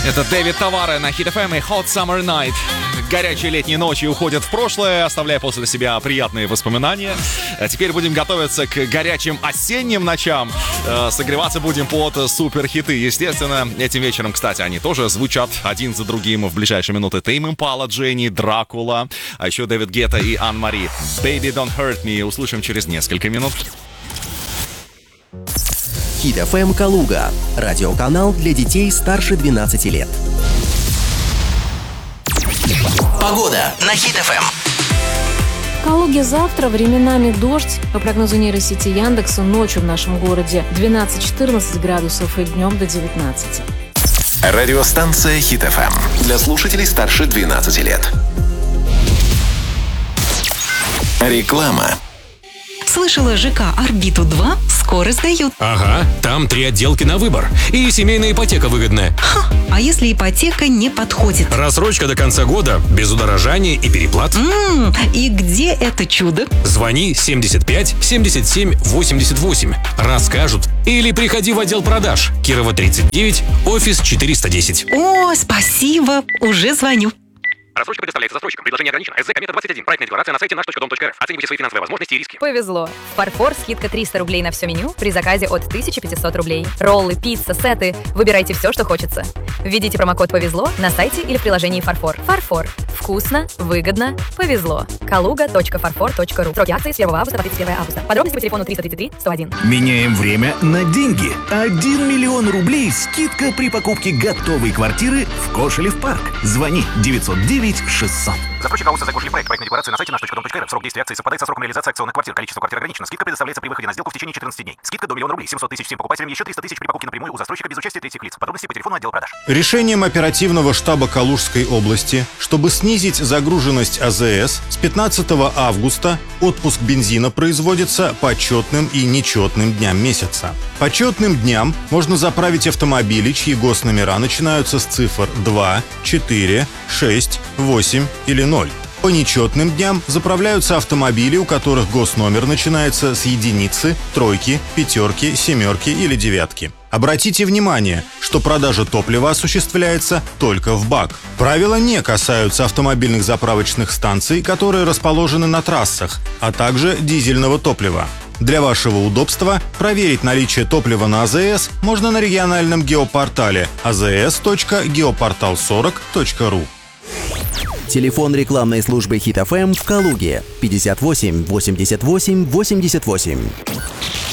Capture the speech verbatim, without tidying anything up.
Это Дэвид Таваре на Hit эф эм и Hot Summer Night. Горячие летние ночи уходят в прошлое, оставляя после себя приятные воспоминания. А теперь будем готовиться к горячим осенним ночам. Согреваться будем под суперхиты. Естественно, этим вечером, кстати, они тоже звучат один за другим. В ближайшие минуты Тейм Импала, Дженни, Дракула, а еще Дэвид Гетта и Ан-Мари. Baby Don't Hurt Me услышим через несколько минут. Hit эф эм Калуга. Радиоканал для детей старше двенадцати лет. Погода на Hit эф эм. В Калуге завтра временами дождь. По прогнозу нейросети Яндекса, ночью в нашем городе двенадцать-четырнадцать градусов и днем до девятнадцати. Радиостанция Hit эф эм для слушателей старше двенадцати лет. Реклама. Слышала, ЖК «Орбиту-два» скоро сдают. Ага, там три отделки на выбор. И семейная ипотека выгодная. Ха, а если ипотека не подходит? Рассрочка до конца года, без удорожания и переплат. М-м, и где это чудо? Звони семьдесят пять семьдесят семь восемьдесят восемь. Расскажут. Или приходи в отдел продаж. Кирова тридцать девять, офис четыреста десять. О, спасибо, уже звоню. Рассрочка предоставляется застройщикам. Предложение ограничено. СЗ Комета двадцать один. Проектная декларация на сайте наш точка дом точка эр эф. Оценивайте свои финансовые возможности и риски. Повезло. В Фарфор скидка триста рублей на все меню при заказе от тысяча пятьсот рублей. Роллы, пицца, сеты. Выбирайте все, что хочется. Введите промокод «Повезло» на сайте или в приложении Фарфор. Фарфор. Вкусно, выгодно, повезло. калуга точка фарфор точка ру. Сроки акции с первого августа по тридцать первое августа. Подробности по телефону триста тридцать три сто один. Меняем время на деньги. Один миллион рублей скидка при покупке готовой квартиры в Кошелев парк. Звони девятьсот девять шестьсот. Застройщик АО «СЗ Кошелев проект». Проектная декларация на сайте наш точка дом точка эр эф. Срок действия акции совпадает со сроком реализации акционных квартир. Количество квартир ограничено. Скидка предоставляется при выходе на сделку в течение четырнадцати дней. Скидка до миллиона рублей. семьсот тысяч всем покупателям. Еще триста тысяч при покупке напрямую у застройщика без участия третьих лиц. Подробности по телефону отдела продаж. Решением оперативного штаба Калужской области, чтобы снизить загруженность АЗС, с пятнадцатого августа отпуск бензина производится по четным и нечетным дням месяца. По четным дням можно заправить автомобили, чьи госномера начинаются с цифр два, четыре, шесть, восемь или ноль. По нечетным дням заправляются автомобили, у которых госномер начинается с единицы, тройки, пятерки, семерки или девятки. Обратите внимание, что продажа топлива осуществляется только в бак. Правила не касаются автомобильных заправочных станций, которые расположены на трассах, а также дизельного топлива. Для вашего удобства проверить наличие топлива на АЗС можно на региональном геопортале а зэ эс точка геопортал сорок точка ру. Телефон рекламной службы Hit эф эм в Калуге пятьдесят восемь восемьдесят восемь восемьдесят восемь.